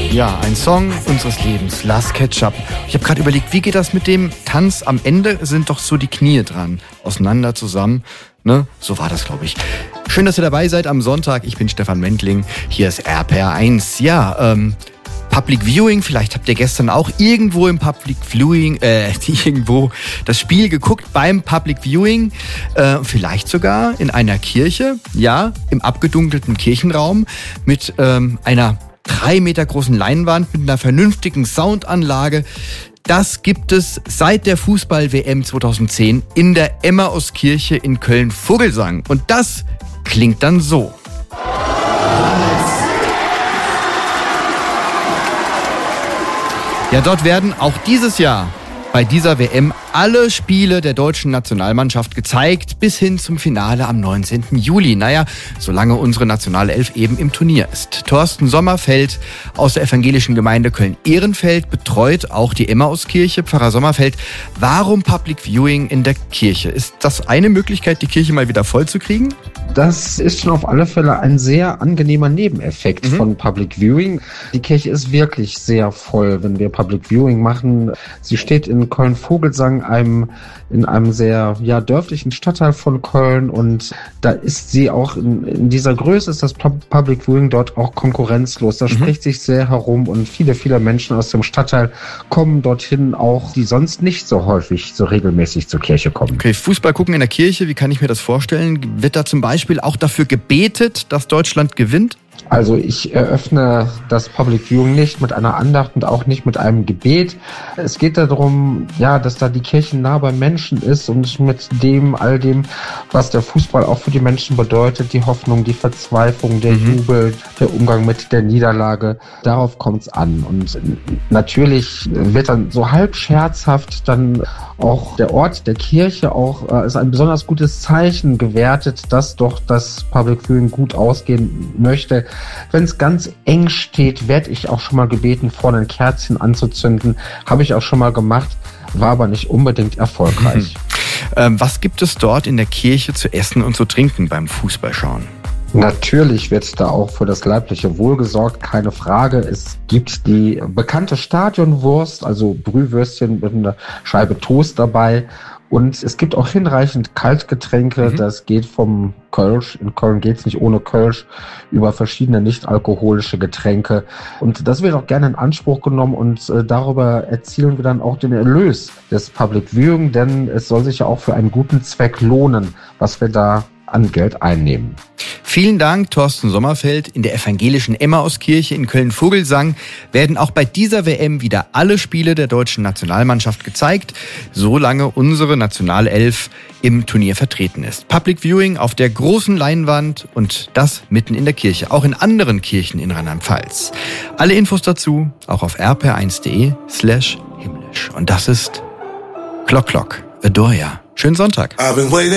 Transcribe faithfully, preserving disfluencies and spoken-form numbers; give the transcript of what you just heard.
Ja, ein Song unseres Lebens, Last Ketchup. Ich habe gerade überlegt, wie geht das mit dem Tanz? Am Ende sind doch so die Knie dran, auseinander zusammen. Ne? So war das, glaube ich. Schön, dass ihr dabei seid am Sonntag. Ich bin Stefan Mendling. Hier ist R P R eins. Ja, ähm, Public Viewing. Vielleicht habt ihr gestern auch irgendwo im Public Viewing, äh, irgendwo das Spiel geguckt beim Public Viewing. Äh, vielleicht sogar in einer Kirche. Ja, im abgedunkelten Kirchenraum mit ähm, einer drei Meter großen Leinwand mit einer vernünftigen Soundanlage. Das gibt es seit der Fußball-W M zweitausendzehn in der Emmauskirche in Köln-Vogelsang. Und das klingt dann so. Ja, dort werden auch dieses Jahr bei dieser W M alle Spiele der deutschen Nationalmannschaft gezeigt, bis hin zum Finale am neunzehnten Juli. Naja, solange unsere nationale Elf eben im Turnier ist. Thorsten Sommerfeld aus der evangelischen Gemeinde Köln-Ehrenfeld betreut auch die Emmauskirche. Pfarrer Sommerfeld, warum Public Viewing in der Kirche? Ist das eine Möglichkeit, die Kirche mal wieder voll zu kriegen? Das ist schon auf alle Fälle ein sehr angenehmer Nebeneffekt mhm. von Public Viewing. Die Kirche ist wirklich sehr voll, wenn wir Public Viewing machen. Sie steht in Köln-Vogelsang, einem, in einem sehr ja, dörflichen Stadtteil von Köln, und da ist sie auch in, in dieser Größe, ist das Public Viewing dort auch konkurrenzlos. Da mhm. spricht sich sehr herum, und viele, viele Menschen aus dem Stadtteil kommen dorthin, auch die sonst nicht so häufig, so regelmäßig zur Kirche kommen. Okay, Fußball gucken in der Kirche, wie kann ich mir das vorstellen? Wird da zum Beispiel auch dafür gebetet, dass Deutschland gewinnt? Also ich eröffne das Public Viewing nicht mit einer Andacht und auch nicht mit einem Gebet. Es geht darum, ja, dass da die Kirche nah beim Menschen ist und mit dem, all dem, was der Fußball auch für die Menschen bedeutet, die Hoffnung, die Verzweiflung, der mhm. Jubel, der Umgang mit der Niederlage, darauf kommt es an. Und natürlich wird dann so halb scherzhaft dann auch der Ort der Kirche auch äh, ist ein besonders gutes Zeichen gewertet, dass doch das Public Viewing gut ausgehen möchte. Wenn es ganz eng steht, werde ich auch schon mal gebeten, vorne ein Kerzchen anzuzünden. Habe ich auch schon mal gemacht, war aber nicht unbedingt erfolgreich. ähm, was gibt es dort in der Kirche zu essen und zu trinken beim Fußballschauen? Natürlich wird da auch für das leibliche Wohl gesorgt, keine Frage. Es gibt die bekannte Stadionwurst, also Brühwürstchen mit einer Scheibe Toast dabei. Und es gibt auch hinreichend Kaltgetränke. Mhm. Das geht vom Kölsch, in Köln geht's nicht ohne Kölsch, über verschiedene nicht-alkoholische Getränke. Und das wird auch gerne in Anspruch genommen, und äh, darüber erzielen wir dann auch den Erlös des Public Viewing, denn es soll sich ja auch für einen guten Zweck lohnen, was wir da an Geld einnehmen. Vielen Dank, Thorsten Sommerfeld. In der evangelischen Emmauskirche in Köln-Vogelsang werden auch bei dieser W M wieder alle Spiele der deutschen Nationalmannschaft gezeigt, solange unsere Nationalelf im Turnier vertreten ist. Public Viewing auf der großen Leinwand, und das mitten in der Kirche, auch in anderen Kirchen in Rheinland-Pfalz. Alle Infos dazu auch auf r p r eins punkt d e slash himmlisch. Und das ist Klock Klock, Adoria. Schönen Sonntag.